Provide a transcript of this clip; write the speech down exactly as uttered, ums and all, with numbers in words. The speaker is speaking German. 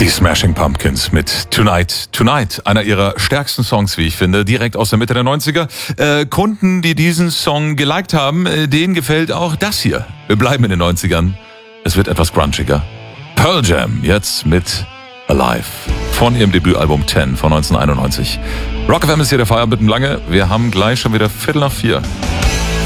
Die Smashing Pumpkins mit Tonight, Tonight, einer ihrer stärksten Songs, wie ich finde, direkt aus der Mitte der neunziger. Äh, Kunden, die diesen Song geliked haben, äh, denen gefällt auch das hier. Wir bleiben in den neunzigern. Es wird etwas grunchiger. Pearl Jam, jetzt mit Alive von ihrem Debütalbum zehn von neunzehnhunderteinundneunzig. Rock F M ist hier der Feierabend mit dem Lange. Wir haben gleich schon wieder Viertel nach vier.